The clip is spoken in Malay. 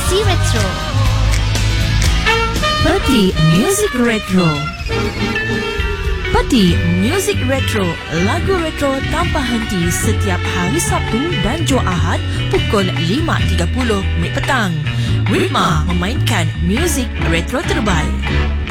Versi Retro. Peti Music Retro. Peti Music Retro, lagu retro tanpa henti setiap hari Sabtu dan Jumaat pukul 5.30 petang. Rima memainkan muzik retro terbaik.